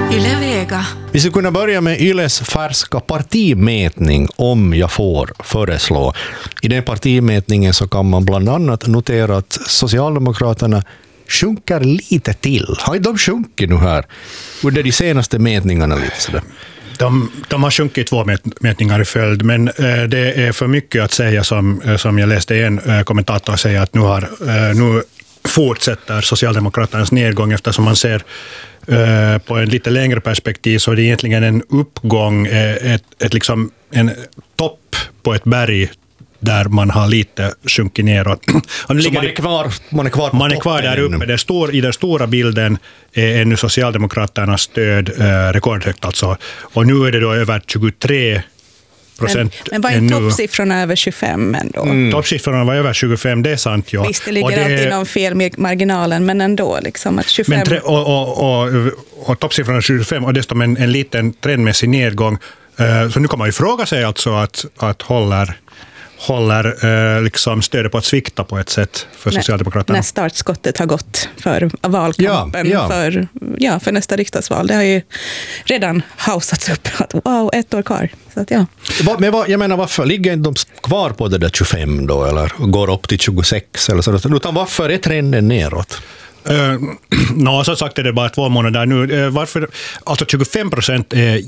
Yle Vega. Vi ska kunna börja med Yles färska partimätning om jag får föreslå. I den partimätningen så kan man bland annat notera att Socialdemokraterna sjunker lite till. Har de sjunkit nu här under de senaste mätningarna lite sådär? De har sjunkit 2 mätningar i följd, men det är för mycket att säga som jag läste en kommentator säga att nu fortsätter Socialdemokraternas nedgång, eftersom man ser på en lite längre perspektiv så är det egentligen en uppgång, liksom en topp på ett berg där man har lite sjunkit neråt. Så man är kvar där uppe. I den stora bilden är nu Socialdemokraternas stöd rekordhögt alltså. Och nu är det då över 23%. Men var inte toppsiffrorna över 25 ändå? Toppsiffrorna var över 25, det är sant. Ja. Visst, det ligger alltid inom fel marginalen, men ändå liksom att 25... och toppsiffrorna är 25 och dessutom en liten trendmässig nedgång. Så nu kan man ju fråga sig alltså att håller liksom stödet på att svikta på ett sätt för Socialdemokraterna. När startskottet har gått för valkampen för nästa riksdagsval. Det har ju redan hausats upp att wow, 1 år kvar. Så att, ja. Men jag menar, varför ligger inte de kvar på det där 25 då, eller går upp till 26 eller så? Utan varför är trenden neråt? Så sagt är det bara 2 månader nu. Varför? Alltså 25% är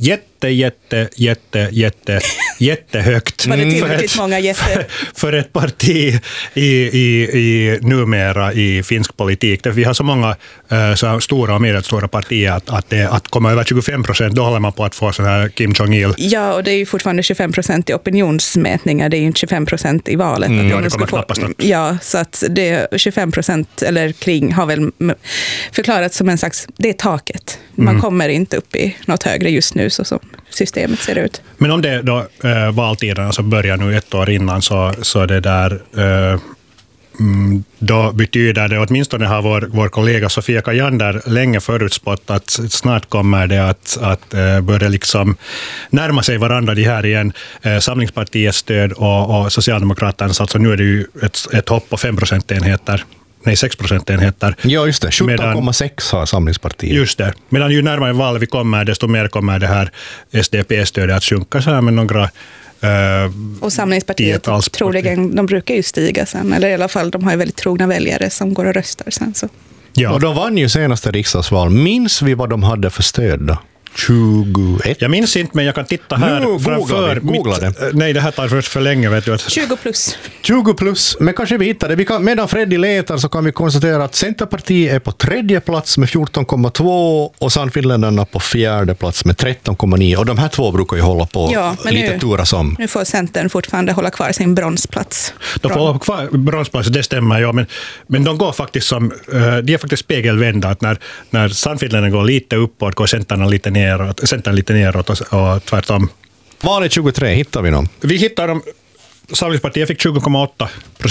jättehögt. Var det tillräckligt många för ett parti i numera i finsk politik. Vi har så många så stora och medelstora partier att komma över 25%, då håller man på att få sån här Kim Jong-il. Ja, och det är ju fortfarande 25% i opinionsmätningar. Det är ju inte 25% i valet. Det kommer knappast att... Ja, så att det 25% eller kring har väl förklarats som en slags, det är taket. Man kommer inte upp i något högre just nu så som systemet ser ut. Men om det då valtiderna som börjar nu 1 år innan så det där då betyder det, åtminstone har vår kollega Sofia Kajander länge förutspått att snart kommer det att börja liksom närma sig varandra de här igen. Samlingspartiets stöd och Socialdemokraternas, alltså nu är det ju ett hopp på 5%-enheter. Nej, 6%-enheter. Ja, just det. 17,6 har Samlingspartiet. Just det. Medan ju närmare val vi kommer, desto mer kommer det här SDP-stödet att sjunka så här med några... och Samlingspartiet troligen, de brukar ju stiga sen. Eller i alla fall, de har ju väldigt trogna väljare som går och röstar sen. Så. Ja. Och de vann ju senaste riksdagsval. Minns vi vad de hade för stöd då? 21? Jag minns inte, men jag kan titta här framför. Googla det. Nej, det här tar för länge. Vet du. 20 plus. 20 plus, men kanske vi hittar det. Medan Freddy letar så kan vi konstatera att Centerpartiet är på 3:e plats med 14,2 och Sannfinländarna på 4:e plats med 13,9. Och de här 2 brukar ju hålla på lite turas om. Nu får Centern fortfarande hålla kvar sin bronsplats. De får hålla kvar bronsplats, det stämmer, ja. Men de går faktiskt som, de är faktiskt spegelvända. Att när Sannfinländarna går lite uppåt går Centern lite neråt och tvärtom. Valet 23, hittar vi dem? Vi hittar dem. Samlingspartiet fick 20,8%.